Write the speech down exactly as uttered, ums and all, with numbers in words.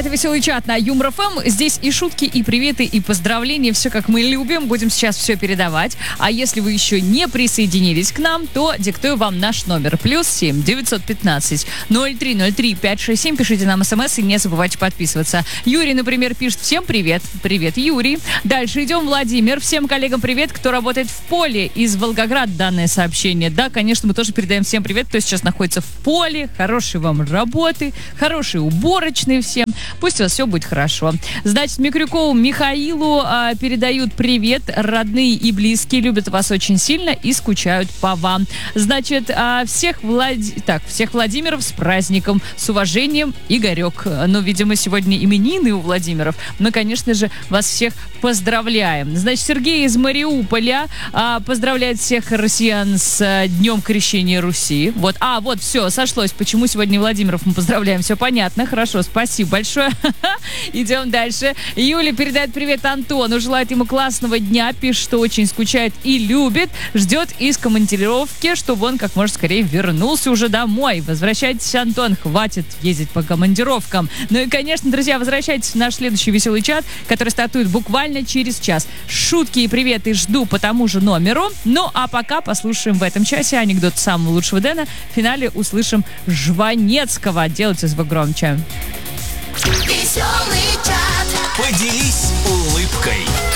Это «Веселый чат» на Юмор ФМ. Здесь и шутки, и приветы, и поздравления. Все, как мы любим. Будем сейчас все передавать. А если вы еще не присоединились к нам, то диктую вам наш номер. Плюс семь девятьсот пятнадцать ноль три ноль три пять шесть семь. Пишите нам смс и не забывайте подписываться. Юрий, например, пишет: всем привет. Привет, Юрий. Дальше идем. Владимир. Всем коллегам привет, кто работает в поле. Из Волгограда данное сообщение. Да, конечно, мы тоже передаем всем привет, кто сейчас находится в поле. Хорошей вам работы. Хорошие уборочные всем. Пусть у вас все будет хорошо. Значит, Микрюкову Михаилу а, передают привет. Родные и близкие любят вас очень сильно и скучают по вам. Значит, а, всех, Влад... так, всех Владимиров с праздником. С уважением, Игорек. Ну, видимо, сегодня именины у Владимиров. Мы, конечно же, вас всех поздравляем. Значит, Сергей из Мариуполя а, поздравляет всех россиян с а, Днем Крещения Руси. Вот. А, вот, все, сошлось. Почему сегодня Владимиров мы поздравляем? Все понятно. Хорошо, спасибо большое. Идем дальше. Юля передает привет Антону, желает ему классного дня, пишет, что очень скучает и любит, ждет из командировки, чтобы он как можно скорее вернулся уже домой. Возвращайтесь, Антон, хватит ездить по командировкам. Ну и, конечно, друзья, возвращайтесь в наш следующий веселый чат, который стартует буквально через час. Шутки и приветы жду по тому же номеру. Ну а пока послушаем в этом часе анекдот самого лучшего Дэна. В финале услышим Жванецкого. Делайте звук громче. Веселый чат. Поделись улыбкой.